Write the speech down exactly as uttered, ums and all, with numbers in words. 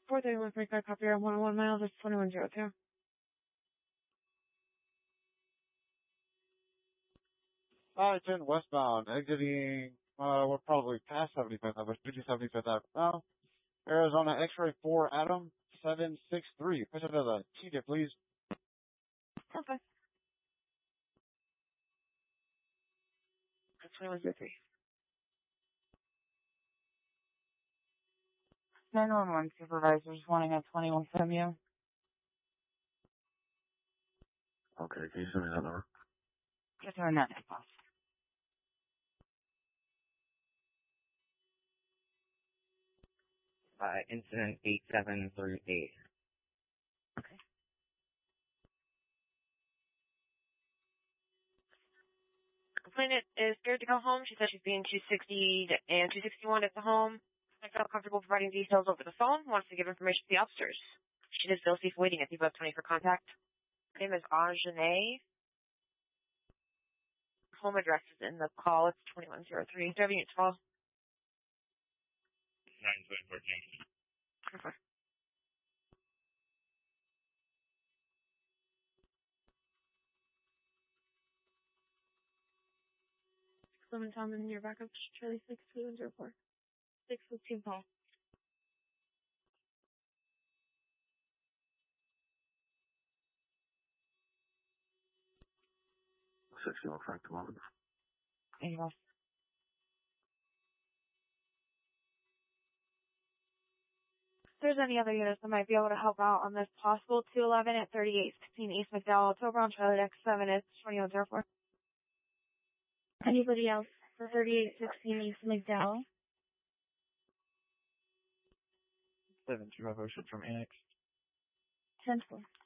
four thirty-one forty-five, copy around one oh one miles, it's twenty-one oh two. Uh, ten westbound, exiting, uh, we're probably past seventy-fifth, I was seventy-fifth Avenue now. Arizona X-ray four Adam seven six three. Push it to the T-dip, please. Okay. That's twenty-one oh three. nine one one supervisors wanting a twenty-one from you. Okay, can you send me that number? Just doing that if possible. Uh, incident eight seven three eight. Okay. Complainant is scared to go home. She said she's being two sixty and two sixty-one at the home. I felt comfortable providing details over the phone. Wants to give information to the officers. She does feel safe waiting at the above twenty for contact. Her name is Ajane. Home address is in the call. It's twenty-one oh three. W twelve. nine twenty-four James. Okay. Someone tell them in your backup, Charlie six two one zero four. six fifteen call. sixty-one Frank Demond. Anything else? If there's any other units that might be able to help out on this possible two eleven at thirty-eight sixteen East McDowell, October on Charlie X seven, it's twenty-one oh four. Anybody else for thirty-eight sixteen East McDowell? seven two Revolution from Annex. ten four.